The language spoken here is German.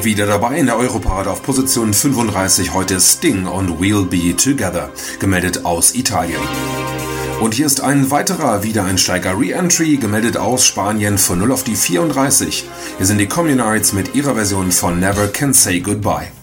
Wieder dabei in der Europarade auf Position 35 heute Sting und We'll Be Together, gemeldet aus Italien. Und hier ist ein weiterer Wiedereinsteiger Re-Entry, gemeldet aus Spanien von 0 auf die 34. Hier sind die Communards mit ihrer Version von Never Can Say Goodbye.